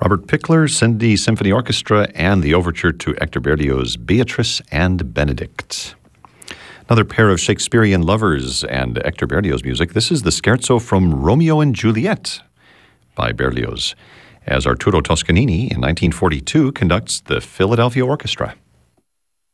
Robert Pickler, Cindy Symphony Orchestra, and the overture to Hector Berlioz's Beatrice and Benedict. Another pair of Shakespearean lovers and Hector Berlioz music. This is the scherzo from Romeo and Juliet by Berlioz, as Arturo Toscanini in 1942 conducts the Philadelphia Orchestra.